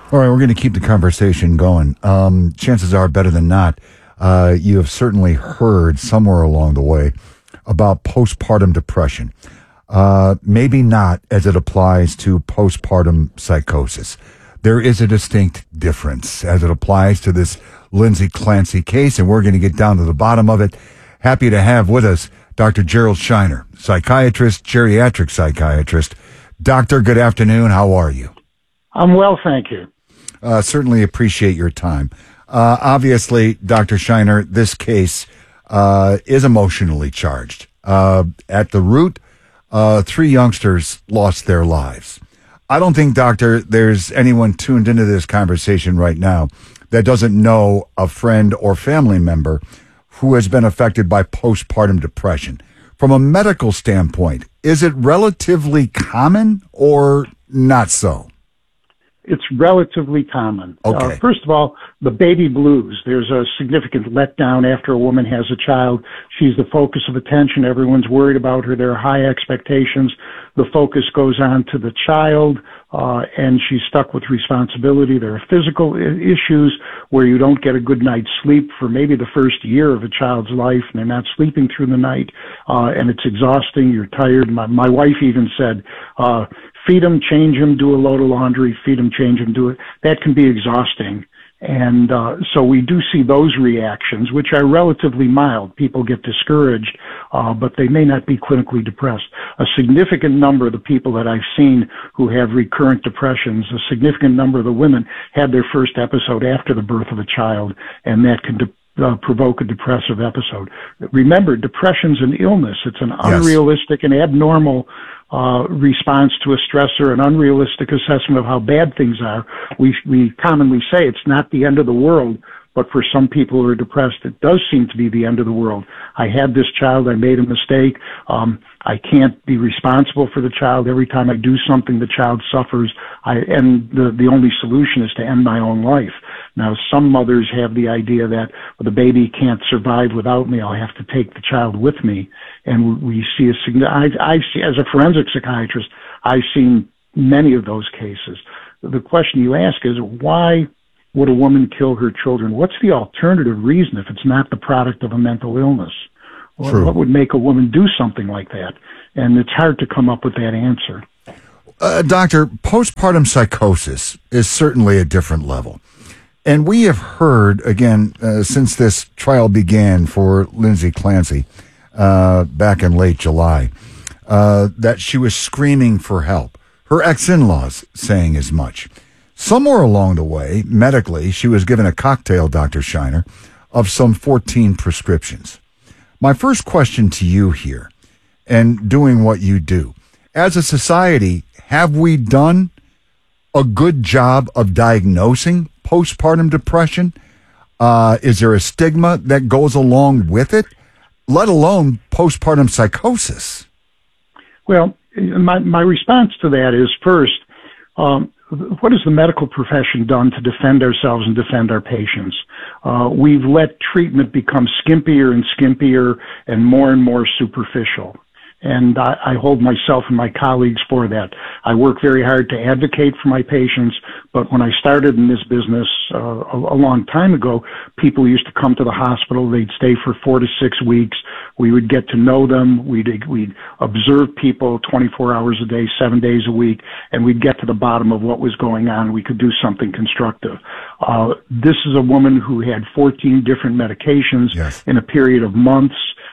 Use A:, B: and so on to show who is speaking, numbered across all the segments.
A: All right, we're going to keep the conversation going. Chances are, better than not, you have certainly heard somewhere along the way about postpartum depression. Maybe not as it applies to postpartum psychosis. There is a distinct difference as it applies to this Lindsay Clancy case, and we're going to get down to the bottom of it. Happy to have with us Dr. Gerald Shiner, psychiatrist, geriatric psychiatrist. Doctor, good afternoon. How are you?
B: I'm well, thank you.
A: Certainly appreciate your time. Obviously, Dr. Shiner, this case is emotionally charged. At the root, 3 youngsters lost their lives. I don't think, Doctor, there's anyone tuned into this conversation right now that doesn't know a friend or family member who has been affected by postpartum depression. From a medical standpoint, is it relatively common or not so?
B: It's relatively common.
A: Okay.
B: First of all, the baby blues. There's a significant letdown after a woman has a child. She's the focus of attention. Everyone's worried about her. There are high expectations. The focus goes on to the child, and she's stuck with responsibility. There are physical issues where you don't get a good night's sleep for maybe the first year of a child's life, and they're not sleeping through the night, and it's exhausting. You're tired. My wife even said, feed them, change them, do a load of laundry, feed them, change them, do it. That can be exhausting. And so we do see those reactions, which are relatively mild. People get discouraged, but they may not be clinically depressed. A significant number of the people that I've seen who have recurrent depressions, a significant number of the women had their first episode after the birth of a child, and that can provoke a depressive episode. Remember, depression's an illness. It's an unrealistic and abnormal response to a stressor, an unrealistic assessment of how bad things are. We commonly say it's not the end of the world, but for some people who are depressed, it does seem to be the end of the world. I had this child, I made a mistake, I can't be responsible for the child. Every time I do something, the child suffers, and the only solution is to end my own life. Now, some mothers have the idea that the baby can't survive without me, I'll have to take the child with me. And we see I see, as a forensic psychiatrist, I've seen many of those cases. The question you ask is, why would a woman kill her children? What's the alternative reason if it's not the product of a mental illness? Or what would make a woman do something like that? And it's hard to come up with that answer.
A: Doctor, postpartum psychosis is certainly a different level. And we have heard, again, since this trial began for Lindsay Clancy back in late July, that she was screaming for help. Her ex-in-laws saying as much. Somewhere along the way, medically, she was given a cocktail, Dr. Shiner, of some 14 prescriptions. My first question to you here, and doing what you do, as a society, have we done a good job of diagnosing postpartum depression? Is there a stigma that goes along with it, let alone postpartum psychosis?
B: Well, my response to that is, first, what has the medical profession done to defend ourselves and defend our patients? We've let treatment become skimpier and skimpier and more superficial. And I hold myself and my colleagues for that. I work very hard to advocate for my patients, but when I started in this business a long time ago, people used to come to the hospital. They'd stay for 4 to 6 weeks. We would get to know them. We'd observe people 24 hours a day, 7 days a week, and we'd get to the bottom of what was going on. We could do something constructive. This is a woman who had 14 different medications in a period of months.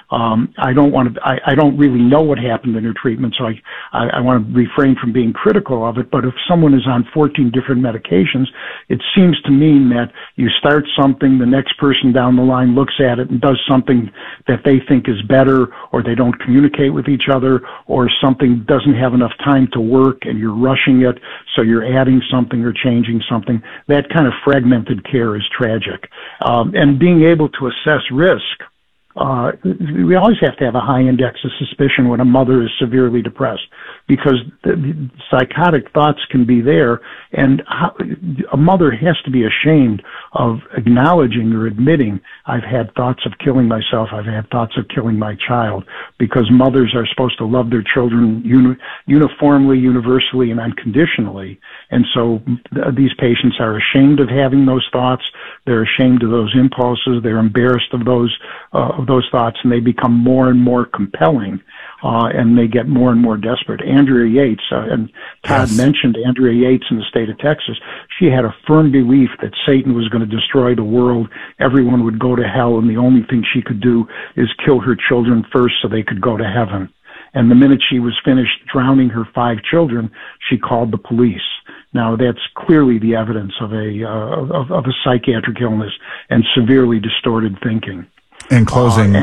B: I don't really know what happened in her treatment, so I want to refrain from being critical of it, but if someone is on 14 different medications, it seems to mean that you start something, the next person down the line looks at it and does something that they think is better, or they don't communicate with each other, or something doesn't have enough time to work and you're rushing it, so you're adding something or changing something. That kind of fragmented care is tragic. And being able to assess risk we always have to have a high index of suspicion when a mother is severely depressed, because the psychotic thoughts can be there, and a mother has to be ashamed of acknowledging or admitting, I've had thoughts of killing myself, I've had thoughts of killing my child, because mothers are supposed to love their children uniformly, universally, and unconditionally. And so these patients are ashamed of having those thoughts. They're ashamed of those impulses. They're embarrassed of those thoughts, and they become more and more compelling, and they get more and more desperate. Andrea Yates, and Todd mentioned Andrea Yates in the state of Texas. She had a firm belief that Satan was going to destroy the world. Everyone would go to hell, and the only thing she could do is kill her children first so they could go to heaven. And the minute she was finished drowning her 5 children, she called the police. Now, that's clearly the evidence of a psychiatric illness and severely distorted thinking.
A: In closing,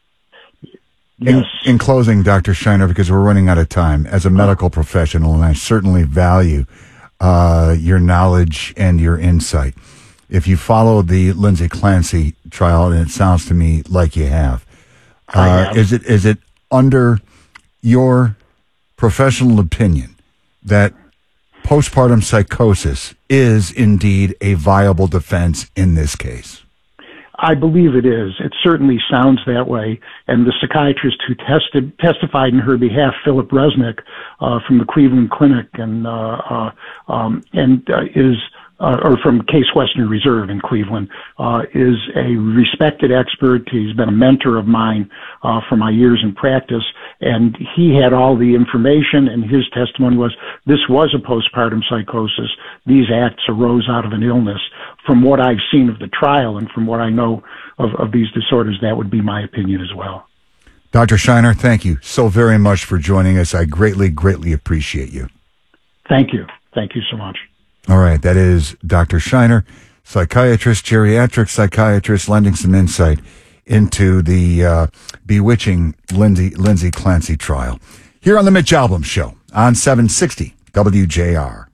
A: in closing, Dr. Shiner, because we're running out of time, as a medical professional, and I certainly value your knowledge and your insight. If you follow the Lindsay Clancy trial, and it sounds to me like you have, is it under your professional opinion that postpartum psychosis is indeed a viable defense in this case?
B: I believe it is. It certainly sounds that way. And the psychiatrist who testified in her behalf, Philip Resnick, from the Cleveland Clinic, or from Case Western Reserve in Cleveland, is a respected expert. He's been a mentor of mine for my years in practice, and he had all the information, and his testimony was this was a postpartum psychosis. These acts arose out of an illness. From what I've seen of the trial and from what I know of these disorders, that would be my opinion as well.
A: Dr. Shiner, thank you so very much for joining us. I greatly, greatly appreciate you.
B: Thank you. Thank you so much.
A: All right, that is Dr. Shiner, psychiatrist, geriatric psychiatrist, lending some insight into the bewitching Lindsay Clancy trial. Here on the Mitch Albom Show on 760 WJR.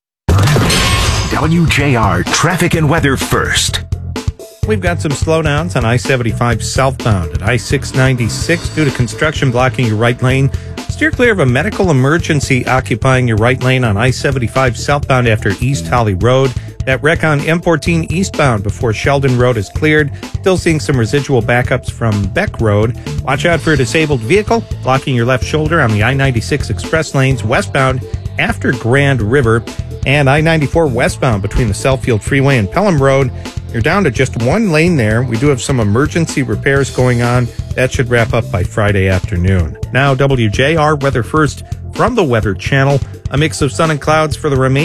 C: WJR traffic and weather first.
D: We've got some slowdowns on I-75 southbound at I-696 due to construction blocking your right lane. Steer clear of a medical emergency occupying your right lane on I-75 southbound after East Holly Road. That wreck on M14 eastbound before Sheldon Road is cleared. Still seeing some residual backups from Beck Road. Watch out for a disabled vehicle blocking your left shoulder on the I-96 express lanes westbound after Grand River, and I-94 westbound between the Southfield Freeway and Pelham Road. You're down to just one lane there. We do have some emergency repairs going on. That should wrap up by Friday afternoon. Now, WJR Weather First from the Weather Channel. A mix of sun and clouds for the remainder